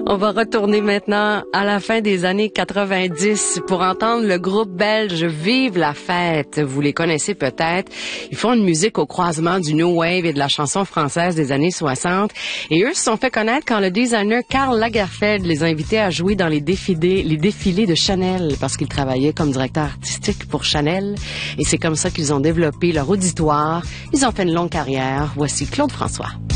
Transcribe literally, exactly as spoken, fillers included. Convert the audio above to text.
On va retourner maintenant à la fin des années quatre-vingt-dix pour entendre le groupe belge Vive la fête. Vous les connaissez peut-être. Ils font une musique au croisement du New Wave et de la chanson française des années soixante. Et eux se sont fait connaître quand le designer Karl Lagerfeld les a invités à jouer dans les défilés, les défilés de Chanel parce qu'ils travaillaient comme directeur artistique pour Chanel. Et c'est comme ça qu'ils ont développé leur auditoire. Ils ont fait une longue carrière. Voici Claude François.